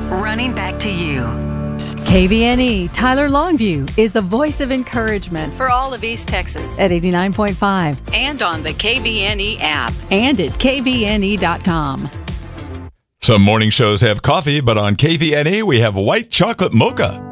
running back to you. KVNE Tyler Longview is the voice of encouragement for all of East Texas at 89.5 And on the KVNE app. and at kvne.com. Some morning shows have coffee, but on KVNE we have white chocolate mocha.